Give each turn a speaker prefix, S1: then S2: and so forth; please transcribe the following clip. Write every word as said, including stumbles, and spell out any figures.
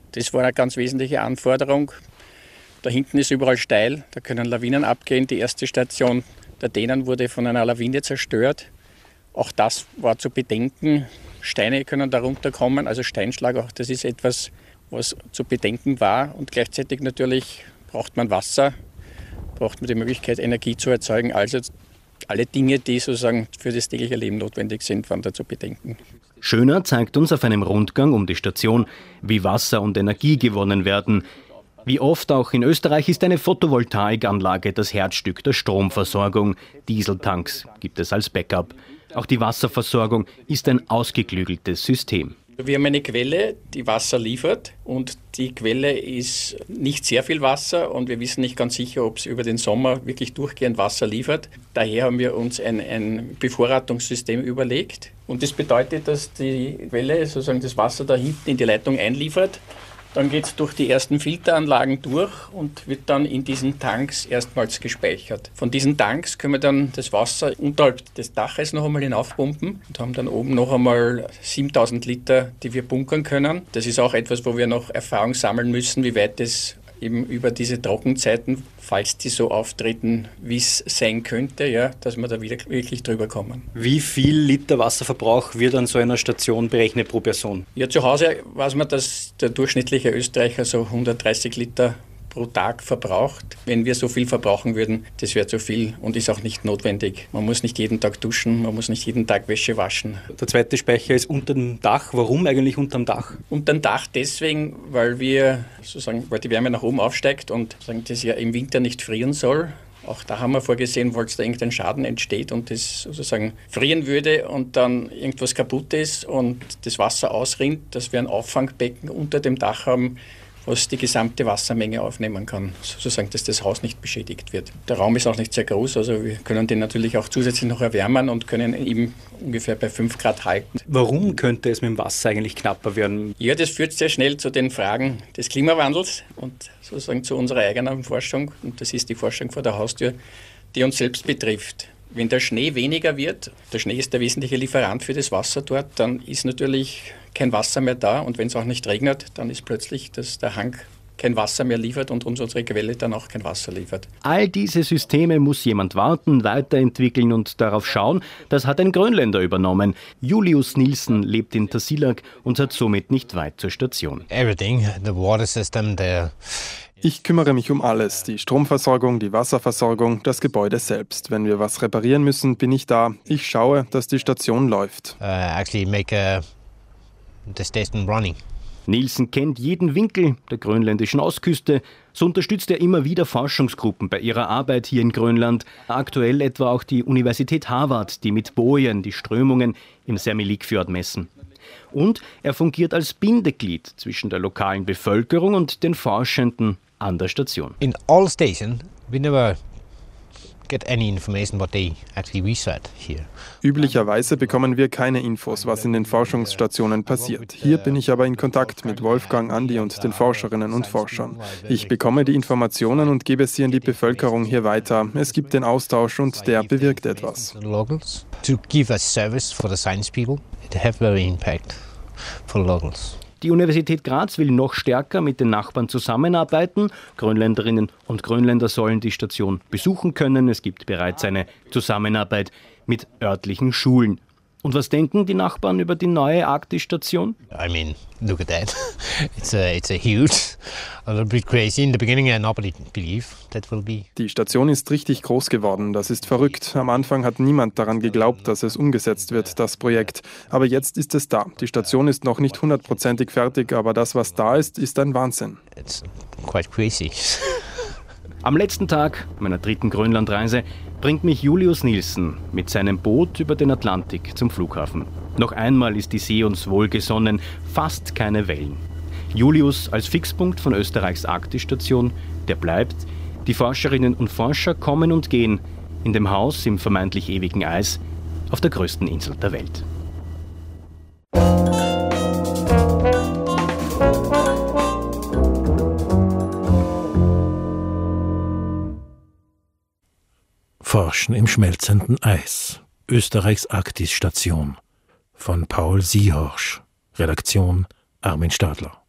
S1: Das war eine ganz wesentliche Anforderung. Da hinten ist überall steil, da können Lawinen abgehen. Die erste Station der Dänen wurde von einer Lawine zerstört. Auch das war zu bedenken. Steine können da runterkommen, also Steinschlag, auch das ist etwas, was zu bedenken war. Und gleichzeitig natürlich braucht man Wasser, braucht man die Möglichkeit, Energie zu erzeugen. Also alle Dinge, die sozusagen für das tägliche Leben notwendig sind, waren da zu bedenken.
S2: Schöner zeigt uns auf einem Rundgang um die Station, wie Wasser und Energie gewonnen werden. Wie oft auch in Österreich ist eine Photovoltaikanlage das Herzstück der Stromversorgung. Dieseltanks gibt es als Backup. Auch die Wasserversorgung ist ein ausgeklügeltes System.
S1: Wir haben eine Quelle, die Wasser liefert, und die Quelle ist nicht sehr viel Wasser und wir wissen nicht ganz sicher, ob es über den Sommer wirklich durchgehend Wasser liefert. Daher haben wir uns ein, ein Bevorratungssystem überlegt, und das bedeutet, dass die Quelle sozusagen das Wasser da hinten in die Leitung einliefert. Dann geht es durch die ersten Filteranlagen durch und wird dann in diesen Tanks erstmals gespeichert. Von diesen Tanks können wir dann das Wasser unterhalb des Daches noch einmal hinaufpumpen und haben dann oben noch einmal siebentausend Liter, die wir bunkern können. Das ist auch etwas, wo wir noch Erfahrung sammeln müssen, wie weit das eben über diese Trockenzeiten, falls die so auftreten, wie es sein könnte, ja, dass wir da wieder wirklich drüber kommen.
S3: Wie viel Liter Wasserverbrauch wird an so einer Station berechnet pro Person?
S1: Ja, zu Hause weiß man, dass der durchschnittliche Österreicher so hundertdreißig Liter pro Tag verbraucht. Wenn wir so viel verbrauchen würden, das wäre zu viel und ist auch nicht notwendig. Man muss nicht jeden Tag duschen, man muss nicht jeden Tag Wäsche waschen.
S3: Der zweite Speicher ist unter dem Dach. Warum eigentlich unterm Dach?
S1: Unterm Dach deswegen, weil wir sozusagen, weil die Wärme nach oben aufsteigt und sozusagen das ja im Winter nicht frieren soll. Auch da haben wir vorgesehen, falls da irgendein Schaden entsteht und das sozusagen frieren würde und dann irgendwas kaputt ist und das Wasser ausrinnt, dass wir ein Auffangbecken unter dem Dach haben, was die gesamte Wassermenge aufnehmen kann, sozusagen, dass das Haus nicht beschädigt wird. Der Raum ist auch nicht sehr groß, also wir können den natürlich auch zusätzlich noch erwärmen und können ihn ungefähr bei fünf Grad halten.
S3: Warum könnte es mit dem Wasser eigentlich knapper werden?
S1: Ja, das führt sehr schnell zu den Fragen des Klimawandels und sozusagen zu unserer eigenen Forschung, und das ist die Forschung vor der Haustür, die uns selbst betrifft. Wenn der Schnee weniger wird, der Schnee ist der wesentliche Lieferant für das Wasser dort, dann ist natürlich kein Wasser mehr da, und wenn es auch nicht regnet, dann ist plötzlich, dass der Hang kein Wasser mehr liefert und uns unsere Quelle dann auch kein Wasser liefert.
S2: All diese Systeme muss jemand warten, weiterentwickeln und darauf schauen. Das hat ein Grönländer übernommen. Julius Nielsen lebt in Tasiilaq und hat somit nicht weit zur Station.
S4: Everything, the water system, the
S5: Ich kümmere mich um alles, die Stromversorgung, die Wasserversorgung, das Gebäude selbst. Wenn wir was reparieren müssen, bin ich da. Ich schaue, dass die Station läuft.
S4: uh, actually make uh, the station running.
S2: Nielsen kennt jeden Winkel der grönländischen Ostküste. So unterstützt er immer wieder Forschungsgruppen bei ihrer Arbeit hier in Grönland. Aktuell etwa auch die Universität Harvard, die mit Bojen die Strömungen im Sermelikfjord messen. Und er fungiert als Bindeglied zwischen der lokalen Bevölkerung und den Forschenden an der Station.
S4: In all stations, we never get any information what they actually research here.
S5: Üblicherweise bekommen wir keine Infos, was in den Forschungsstationen passiert. Hier bin ich aber in Kontakt mit Wolfgang, Andi und den Forscherinnen und Forschern. Ich bekomme die Informationen und gebe sie an die Bevölkerung hier weiter. Es gibt den Austausch und der bewirkt etwas.
S4: To give a service for the science people, it have very impact for the locals.
S2: Die Universität Graz will noch stärker mit den Nachbarn zusammenarbeiten. Grönländerinnen und Grönländer sollen die Station besuchen können. Es gibt bereits eine Zusammenarbeit mit örtlichen Schulen. Und was denken die Nachbarn über die neue Arktis-Station?
S4: I mean, look at that. It's a, it's a huge, a little bit crazy. In the beginning, I nobody believe that will be.
S5: Die Station ist richtig groß geworden. Das ist verrückt. Am Anfang hat niemand daran geglaubt, dass es umgesetzt wird, das Projekt. Aber jetzt ist es da. Die Station ist noch nicht hundertprozentig fertig, aber das, was da ist, ist ein Wahnsinn.
S4: It's quite crazy.
S2: Am letzten Tag meiner dritten Grönlandreise bringt mich Julius Nielsen mit seinem Boot über den Atlantik zum Flughafen. Noch einmal ist die See uns wohlgesonnen, fast keine Wellen. Julius als Fixpunkt von Österreichs Arktis-Station, der bleibt. Die Forscherinnen und Forscher kommen und gehen in dem Haus im vermeintlich ewigen Eis auf der größten Insel der Welt.
S6: Forschen im schmelzenden Eis. Österreichs Arktis-Station. Von Paul Siehorsch. Redaktion Armin Stadler.